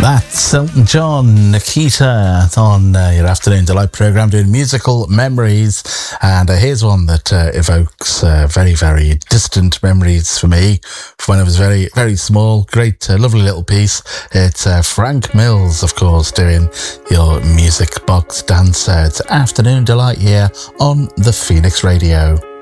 That's Elton John, Nikita, on your Afternoon Delight programme doing musical memories. And here's one that evokes very, very distant memories for me from when I was very, very small. Great, lovely little piece. It's Frank Mills, of course, doing your Music Box Dancer. It's Afternoon Delight here on the Phoenix Radio.